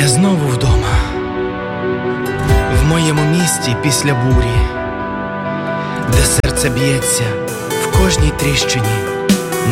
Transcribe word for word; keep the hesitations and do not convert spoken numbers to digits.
знову вдома, в моєму місті після бурі, де серце б'ється в кожній тріщині,